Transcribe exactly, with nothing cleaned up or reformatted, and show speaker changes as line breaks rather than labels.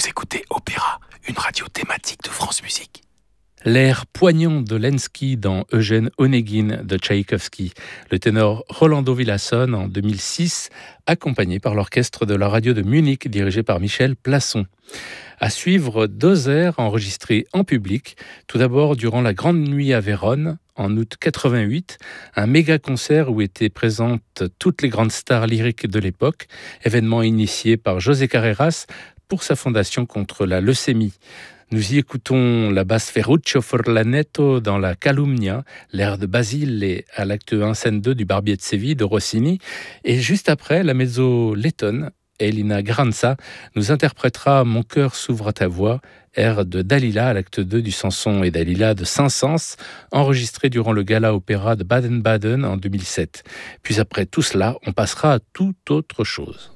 Vous écoutez Opéra, une radio thématique de France Musique.
L'air poignant de Lenski dans Eugène Onegin de Tchaïkovski, le ténor Rolando Villazón en deux mille six, accompagné par l'orchestre de la radio de Munich dirigé par Michel Plasson. À suivre deux airs enregistrés en public, tout d'abord durant la Grande Nuit à Vérone en août quatre-vingt-huit, un méga concert où étaient présentes toutes les grandes stars lyriques de l'époque, événement initié par José Carreras pour sa fondation contre la leucémie. Nous y écoutons la basse Ferruccio Furlanetto dans la Calumnia, l'air de Basile à l'acte un, scène deux du Barbier de Séville de Rossini. Et juste après, la mezzo lettonne, Elina Granza, nous interprétera Mon cœur s'ouvre à ta voix, air de Dalila à l'acte deux du Samson et Dalila de Saint-Saëns, enregistré durant le Gala Opéra de Baden-Baden en deux mille sept. Puis après tout cela, on passera à toute autre chose.